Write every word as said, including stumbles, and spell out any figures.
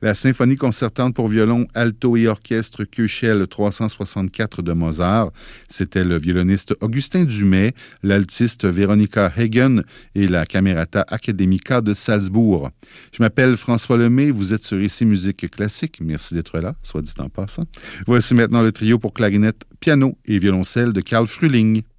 La symphonie concertante pour violon, alto et orchestre Köchel trois cent soixante-quatre de Mozart. C'était le violoniste Augustin Dumay, l'altiste Veronica Hagen et la Camerata Academica de Salzbourg. Je m'appelle François Lemay, vous êtes sur Ici Musique Classique. Merci d'être là, soit dit en passant. Voici maintenant le trio pour clarinette, piano et violoncelle de Karl Frühling.